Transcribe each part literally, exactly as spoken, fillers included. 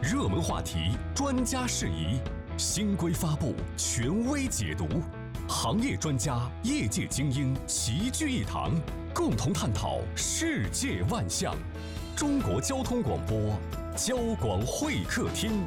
热门话题，专家释疑，新规发布，权威解读，行业专家、业界精英齐聚一堂，共同探讨世界万象。中国交通广播，交广会客厅。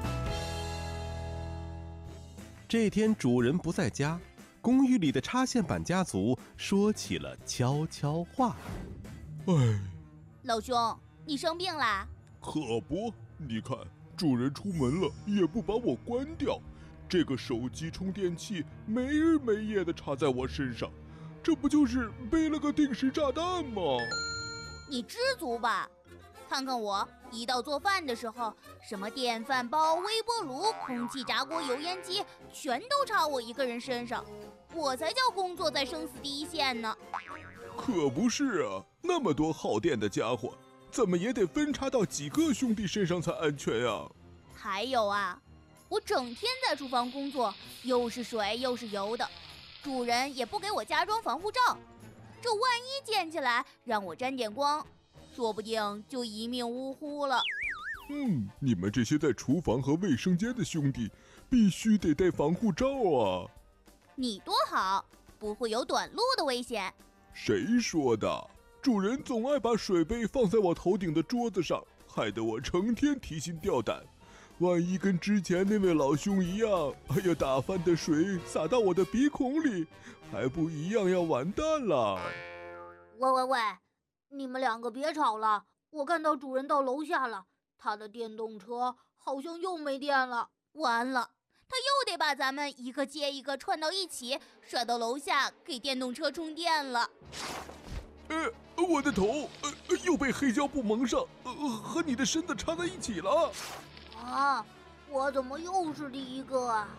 这天主人不在家，公寓里的插线板家族说起了悄悄话。 哎， 老兄，你生病啦？ 可不，你看，主人出门了也不把我关掉，这个手机充电器没日没夜地插在我身上，这不就是背了个定时炸弹吗？ 你知足吧，看看我，一到做饭的时候，什么电饭煲、微波炉、空气炸锅、油烟机，全都插我一个人身上，我才叫工作在生死第一线呢。 可不是啊，那么多耗电的家伙，怎么也得分插到几个兄弟身上才安全呀？ 还有啊，我整天在厨房工作，又是水又是油的，主人也不给我加装防护罩，这万一溅起来让我沾点光，说不定就一命呜呼了。 嗯，你们这些在厨房和卫生间的兄弟，必须得戴防护罩啊！ 你多好，不会有短路的危险。 谁说的？主人总爱把水杯放在我头顶的桌子上，害得我成天提心吊胆。万一跟之前那位老兄一样，哎呀，打翻的水洒到我的鼻孔里，还不一样要完蛋了。 喂喂喂，你们两个别吵了，我看到主人到楼下了，他的电动车好像又没电了。 完了，他又得把咱们一个接一个串到一起，甩到楼下给电动车充电了。 呃，我的头呃又被黑胶布蒙上，呃，和你的身子插在一起了。 啊，我怎么又是第一个啊？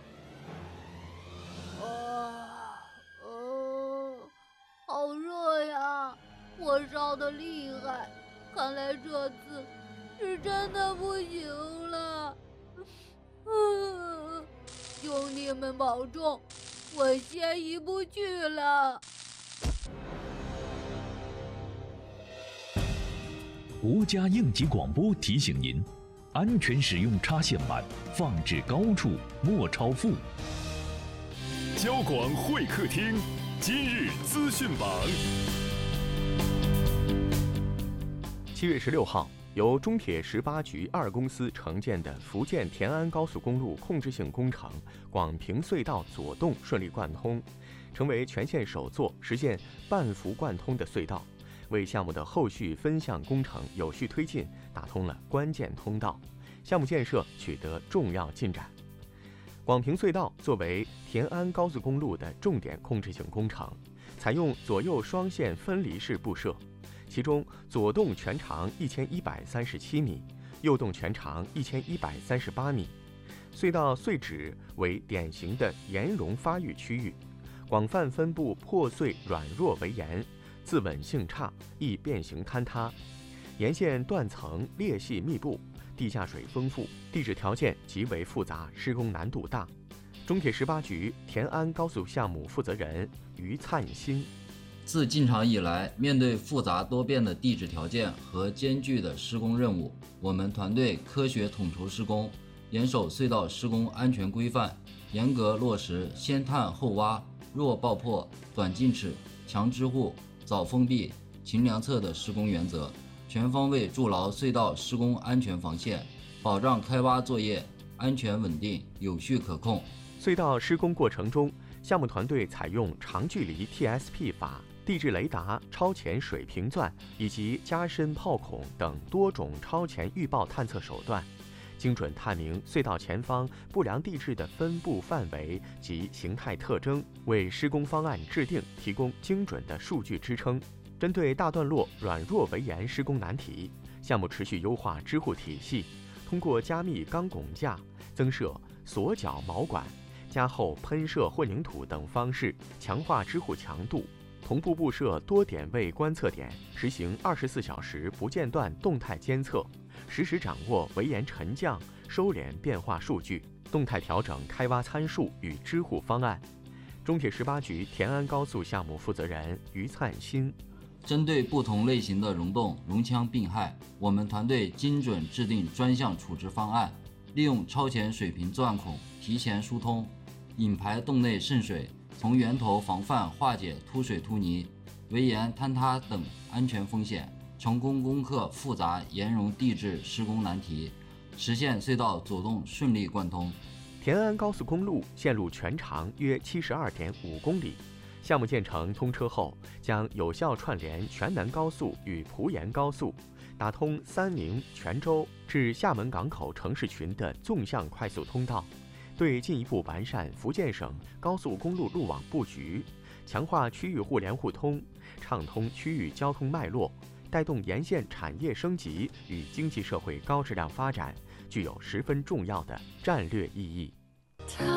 啊，呃，好热呀，我烧得厉害，看来这次是真的不行了。嗯，兄弟们保重，我先一步去了。 国家应急广播提醒您，安全使用插线板，放置高处莫超负。 交广会客厅，今日资讯榜。 七月十六号，由中铁十八局二公司承建的福建田安高速公路控制性工程广平隧道左洞顺利贯通，成为全线首座实现半幅贯通的隧道，为项目的后续分项工程有序推进打通了关键通道，项目建设取得重要进展。广平隧道作为田安高速公路的重点控制性工程，采用左右双线分离式布设，其中左洞全长一千一百三十七米，右洞全长一千一百三十八米。隧道隧址为典型的岩溶发育区域，广泛分布破碎软弱围岩，自稳性差，易变形坍塌，沿线断层裂隙密布，地下水丰富，地质条件极为复杂，施工难度大。中铁十八局田安高速项目负责人于灿新： 自进场以来，面对复杂多变的地质条件和艰巨的施工任务，我们团队科学统筹施工，严守隧道施工安全规范，严格落实先探后挖、弱爆破、短进尺、强支护、早封闭、勤量测的施工原则，全方位筑牢隧道施工安全防线，保障开挖作业安全稳定、有序可控。 隧道施工过程中，项目团队采用长距离 T S P 法、地质雷达、超前水平钻以及加深炮孔等多种超前预报探测手段，精准探明隧道前方不良地质的分布范围及形态特征，为施工方案制定提供精准的数据支撑。针对大段落软弱围岩施工难题，项目持续优化支护体系，通过加密钢拱架、增设锁脚锚管、加厚喷射混凝土等方式强化支护强度，同步布设多点位观测点，实行二十四小时不间断动态监测，实时掌握围岩沉降、收敛变化数据，动态调整开挖参数与支护方案。中铁十八局田安高速项目负责人于灿新： 针对不同类型的溶洞、溶腔病害，我们团队精准制定专项处置方案， 利用超前水平作案孔提前疏通，引排洞内渗水，从源头防范化解突水突泥、围岩坍塌等安全风险，成功攻克复杂岩溶地质施工难题，实现隧道左洞顺利贯通。 田安高速公路线路全长约七十二点五公里，项目建成通车后，将有效串联全南高速与蒲盐高速，打通三明、泉州至厦门港口城市群的纵向快速通道，对进一步完善福建省高速公路路网布局，强化区域互联互通，畅通区域交通脉络，带动沿线产业升级与经济社会高质量发展，具有十分重要的战略意义。